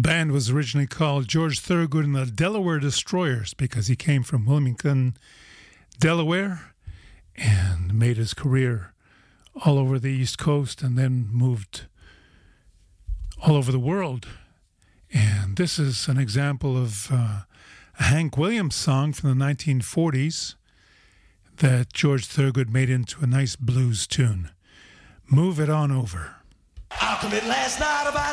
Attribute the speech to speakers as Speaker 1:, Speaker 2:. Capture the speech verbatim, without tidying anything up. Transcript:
Speaker 1: band was originally called George Thorogood and the Delaware Destroyers because he came from Wilmington, Delaware, and made his career all over the East Coast and then moved all over the world. And this is an example of uh, a Hank Williams song from the nineteen forties that George Thorogood made into a nice blues tune. Move It On Over.
Speaker 2: I'll commit last night about